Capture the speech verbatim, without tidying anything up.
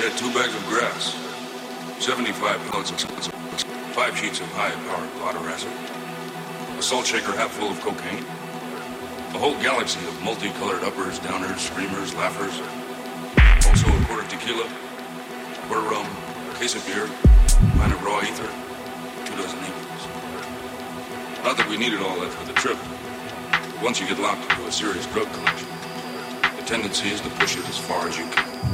had two bags of grass, seventy-five pellets of five sheets of high-powered blotter acid, a salt shaker half full of cocaine, a whole galaxy of multicolored uppers, downers, screamers, laughers, also a quart of tequila, a quart of rum, a case of beer, a pint of raw ether, two dozen equals. Not that we needed all that for the trip, but once you get locked into a serious drug collection, the tendency is to push it as far as you can.